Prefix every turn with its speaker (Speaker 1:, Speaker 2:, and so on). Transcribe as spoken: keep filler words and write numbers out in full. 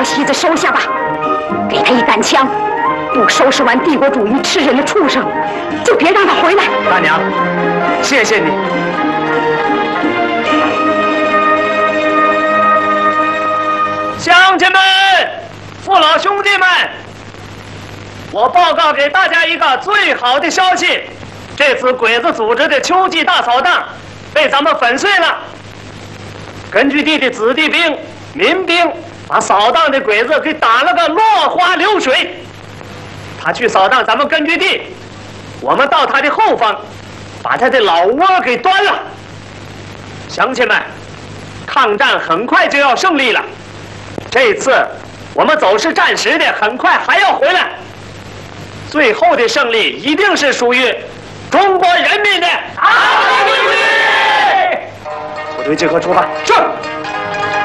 Speaker 1: 小西子收下吧，给他一杆枪，不收拾完帝国主义吃人的畜生，就别让他回来。
Speaker 2: 大娘，谢谢你。乡亲们，父老兄弟们，我报告给大家一个最好的消息：这次鬼子组织的秋季大扫荡被咱们粉碎了。根据地的子弟兵、民兵把扫荡的鬼子给打了个落花流水。他去扫荡咱们根据地，我们到他的后方，把他的老窝给端了。乡亲们，抗战很快就要胜利了。这次我们走是暂时的，很快还要回来。最后的胜利一定是属于中国人民的。好，部队集合出发。是。